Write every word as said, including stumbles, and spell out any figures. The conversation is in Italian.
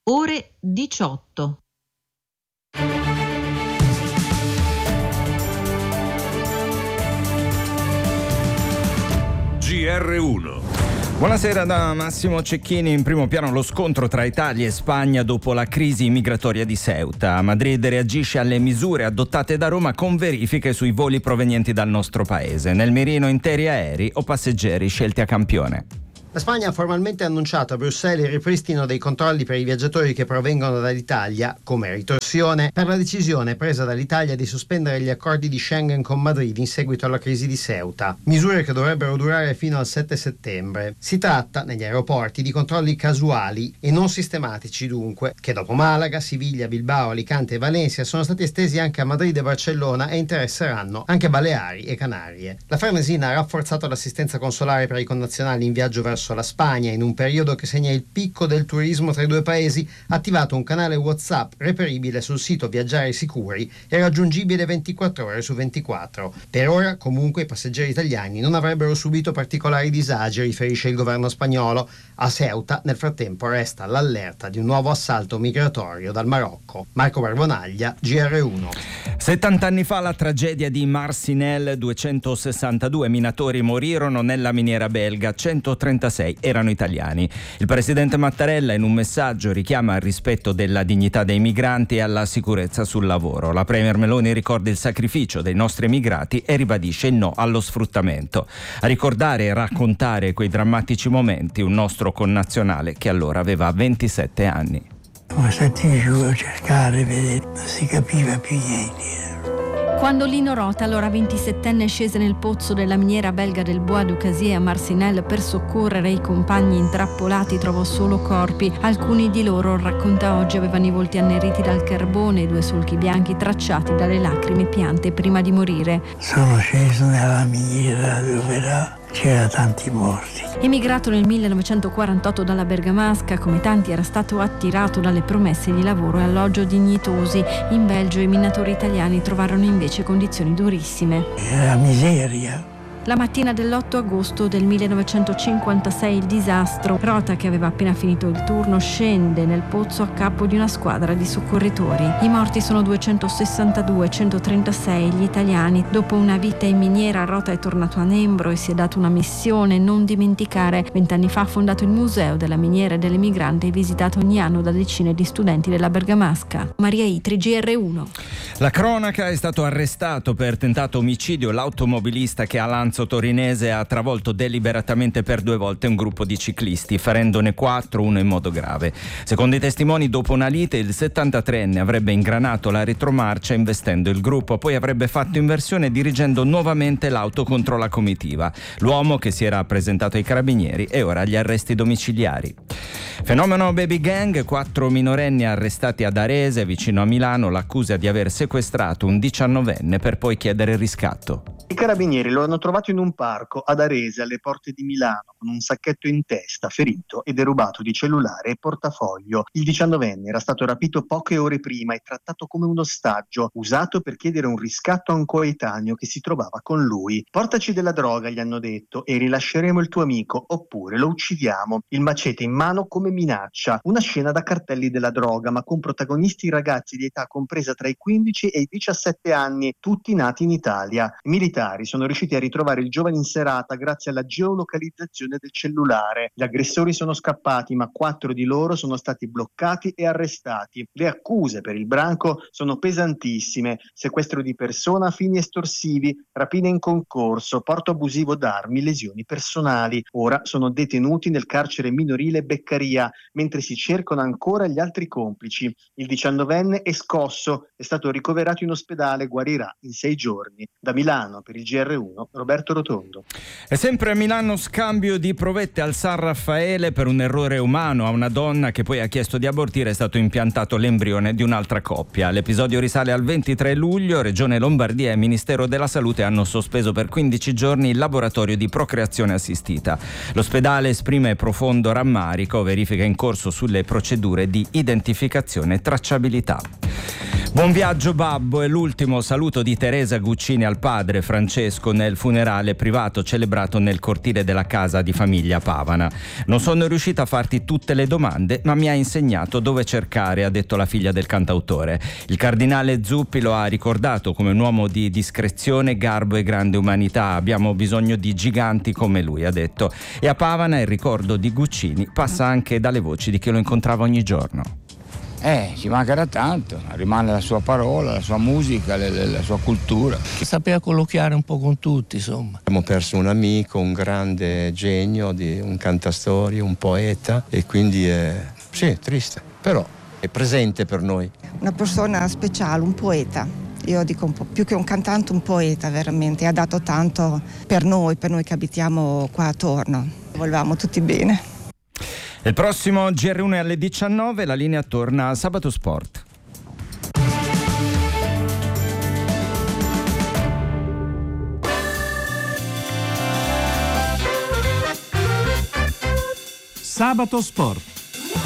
ore diciotto. G R uno. Buonasera da Massimo Cecchini. In primo piano lo scontro tra Italia e Spagna dopo la crisi migratoria di Ceuta. Madrid reagisce alle misure adottate da Roma con verifiche sui voli provenienti dal nostro paese. Nel mirino interi aerei o passeggeri scelti a campione. La Spagna ha formalmente annunciato a Bruxelles il ripristino dei controlli per i viaggiatori che provengono dall'Italia, come ritorsione, per la decisione presa dall'Italia di sospendere gli accordi di Schengen con Madrid in seguito alla crisi di Ceuta. Misure che dovrebbero durare fino al sette settembre. Si tratta, negli aeroporti, di controlli casuali e non sistematici dunque, che dopo Malaga, Siviglia, Bilbao, Alicante e Valencia sono stati estesi anche a Madrid e Barcellona e interesseranno anche Baleari e Canarie. La Farnesina ha rafforzato l'assistenza consolare per i connazionali in viaggio verso la Spagna in un periodo che segna il picco del turismo tra i due paesi, ha attivato un canale WhatsApp reperibile sul sito Viaggiare Sicuri e raggiungibile ventiquattro ore su ventiquattro. Per ora, comunque, i passeggeri italiani non avrebbero subito particolari disagi, riferisce il governo spagnolo. A Ceuta, nel frattempo, resta l'allerta di un nuovo assalto migratorio dal Marocco. Marco Barbonaglia, G R uno. settanta anni fa la tragedia di Marcinelle, duecentosessantadue minatori morirono nella miniera belga, centotrentasei erano italiani. Il presidente Mattarella in un messaggio richiama al rispetto della dignità dei migranti e alla sicurezza sul lavoro. La premier Meloni ricorda il sacrificio dei nostri emigrati e ribadisce il no allo sfruttamento. A ricordare e raccontare quei drammatici momenti un nostro connazionale che allora aveva ventisette anni. Siamo stati giù a cercare, vedete, non si capiva più niente. Quando Lino Rota, allora ventisettenne, scese nel pozzo della miniera belga del Bois du Casier a Marcinelle per soccorrere i compagni intrappolati, trovò solo corpi. Alcuni di loro, racconta oggi, avevano i volti anneriti dal carbone e due solchi bianchi tracciati dalle lacrime piante prima di morire. Sono sceso nella miniera dove era c'era tanti morti. Emigrato nel millenovecentoquarantotto dalla Bergamasca, come tanti era stato attirato dalle promesse di lavoro e alloggio dignitosi. In Belgio i minatori italiani trovarono invece condizioni durissime. Era miseria. La mattina dell'otto agosto del millenovecentocinquantasei il disastro. Rota, che aveva appena finito il turno, scende nel pozzo a capo di una squadra di soccorritori. I morti sono duecentosessantadue, centotrentasei gli italiani. Dopo una vita in miniera, Rota è tornato a Nembro e si è dato una missione: non dimenticare. Vent'anni fa ha fondato il Museo della miniera e dell'emigrante e visitato ogni anno da decine di studenti della Bergamasca. Maria Itri, G R uno. La cronaca: è stato arrestato per tentato omicidio l'automobilista che a Lanzo torinese ha travolto deliberatamente per due volte un gruppo di ciclisti, ferendone quattro, uno in modo grave. Secondo i testimoni, dopo una lite il settantatreenne avrebbe ingranato la retromarcia investendo il gruppo, poi avrebbe fatto inversione dirigendo nuovamente l'auto contro la comitiva. L'uomo, che si era presentato ai carabinieri, è ora agli arresti domiciliari. Fenomeno baby gang: quattro minorenni arrestati ad Arese, vicino a Milano, l'accusa di aver sequestrato un diciannovenne per poi chiedere riscatto. I carabinieri lo hanno trovato in un parco ad Arese, alle porte di Milano, con un sacchetto in testa, ferito e derubato di cellulare e portafoglio. Il diciannovenne era stato rapito poche ore prima e trattato come un ostaggio, usato per chiedere un riscatto a un coetaneo che si trovava con lui. Portaci della droga, gli hanno detto, e rilasceremo il tuo amico, oppure lo uccidiamo. Il macete in mano come minaccia. Una scena da cartelli della droga, ma con protagonisti ragazzi di età compresa tra i quindici e i diciassette anni, tutti nati in Italia. I militari sono riusciti a ritrovare il giovane in serata grazie alla geolocalizzazione del cellulare. Gli aggressori sono scappati, ma quattro di loro sono stati bloccati e arrestati. Le accuse per il branco sono pesantissime: sequestro di persona, fini estorsivi, rapine in concorso, porto abusivo d'armi, lesioni personali. Ora sono detenuti nel carcere minorile Beccaria, mentre si cercano ancora gli altri complici. Il diciannovenne è scosso, è stato ricoverato in ospedale, guarirà in sei giorni. Da Milano, per il G R uno, Roberto Rotondo. E sempre a Milano, scambio di provette al San Raffaele. Per un errore umano a una donna che poi ha chiesto di abortire è stato impiantato l'embrione di un'altra coppia. L'episodio risale al ventitré luglio. Regione Lombardia e Ministero della Salute hanno sospeso per quindici giorni il laboratorio di procreazione assistita. L'ospedale esprime profondo rammarico, verifica in corso sulle procedure di identificazione e tracciabilità. Buon viaggio babbo, è l'ultimo saluto di Teresa Guccini al padre Francesco nel funerale privato celebrato nel cortile della casa di famiglia a Pavana. Non sono riuscita a farti tutte le domande, ma mi ha insegnato dove cercare, ha detto la figlia del cantautore. Il cardinale Zuppi lo ha ricordato come un uomo di discrezione, garbo e grande umanità. Abbiamo bisogno di giganti come lui, ha detto. E a Pavana il ricordo di Guccini passa anche dalle voci di chi lo incontrava ogni giorno. Eh, ci mancherà tanto, rimane la sua parola, la sua musica, le, le, la sua cultura. Che sapeva colloquiare un po' con tutti, insomma. Abbiamo perso un amico, un grande genio, di, un cantastorie, un poeta, e quindi è, sì, è triste, però è presente per noi. Una persona speciale, un poeta. Io dico un po' più che un cantante, un poeta veramente. Ha dato tanto per noi, per noi che abitiamo qua attorno. Volevamo tutti bene. Il prossimo G R uno è alle diciannove, la linea torna a Sabato Sport. Sabato Sport.